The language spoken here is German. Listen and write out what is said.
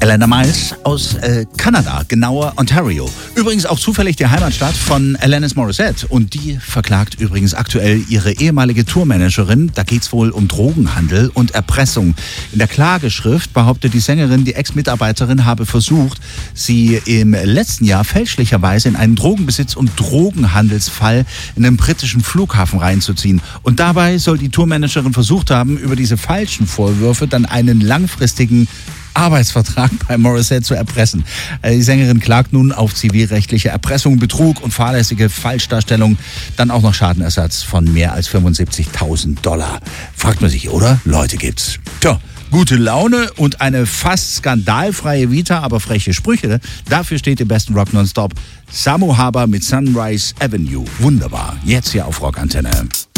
Elena Miles aus Kanada, genauer Ontario. Übrigens auch zufällig die Heimatstadt von Alanis Morissette. Und die verklagt übrigens aktuell ihre ehemalige Tourmanagerin. Da geht's wohl um Drogenhandel und Erpressung. In der Klageschrift behauptet die Sängerin, die Ex-Mitarbeiterin habe versucht, sie im letzten Jahr fälschlicherweise in einen Drogenbesitz- und Drogenhandelsfall in einem britischen Flughafen reinzuziehen. Und dabei soll die Tourmanagerin versucht haben, über diese falschen Vorwürfe dann einen langfristigen Arbeitsvertrag bei Morissette zu erpressen. Die Sängerin klagt nun auf zivilrechtliche Erpressung, Betrug und fahrlässige Falschdarstellung. Dann auch noch Schadenersatz von mehr als $75.000. Fragt man sich, oder? Leute gibt's. Tja, gute Laune und eine fast skandalfreie Vita, aber freche Sprüche. Dafür steht im besten Rock Nonstop Samu Haber mit Sunrise Avenue. Wunderbar. Jetzt hier auf Rockantenne.